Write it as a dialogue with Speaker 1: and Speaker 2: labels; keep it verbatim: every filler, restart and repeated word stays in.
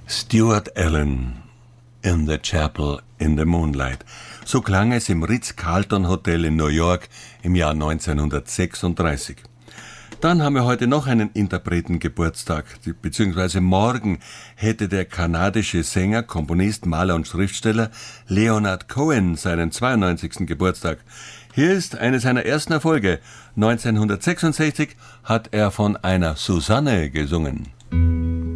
Speaker 1: Stuart Allen, In the Chapel in the Moonlight. So klang es im Ritz-Carlton Hotel in New York im Jahr neunzehnhundertsechsunddreißig. Dann haben wir heute noch einen Interpretengeburtstag, beziehungsweise morgen hätte der kanadische Sänger, Komponist, Maler und Schriftsteller Leonard Cohen seinen zweiundneunzigsten Geburtstag. Hier ist eine seiner ersten Erfolge. neunzehnhundertsechsundsechzig hat er von einer Susanne gesungen.